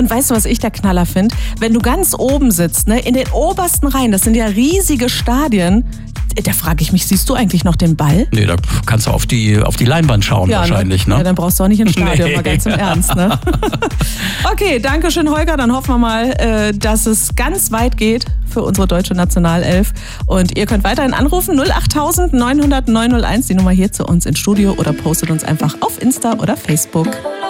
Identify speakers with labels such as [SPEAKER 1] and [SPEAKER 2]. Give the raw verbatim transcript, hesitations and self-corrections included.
[SPEAKER 1] Und weißt du, was ich der Knaller finde? Wenn du ganz oben sitzt, ne, in den obersten Reihen, das sind ja riesige Stadien, da frage ich mich, siehst du eigentlich noch den Ball?
[SPEAKER 2] Nee, da kannst du auf die, auf die Leinwand schauen ja, wahrscheinlich. Ne?
[SPEAKER 1] Ja, dann brauchst du auch nicht ins Stadion, nee. Mal ganz im Ernst. Ne? Okay, danke schön, Holger. Dann hoffen wir mal, dass es ganz weit geht für unsere deutsche Nationalelf. Und ihr könnt weiterhin anrufen, null acht neunhundert neunhundert neunhunderteins, die Nummer hier zu uns ins Studio, oder postet uns einfach auf Insta oder Facebook.